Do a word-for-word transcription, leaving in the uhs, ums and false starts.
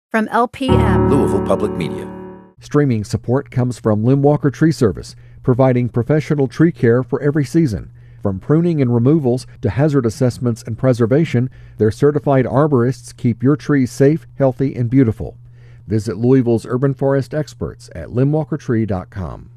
From L P M, Louisville Public Media. Streaming support comes from Limwalker Tree Service, providing professional tree care for every season. From pruning and removals to hazard assessments and preservation, their certified arborists keep your trees safe, healthy, and beautiful. Visit Louisville's urban forest experts at limwalker tree dot com.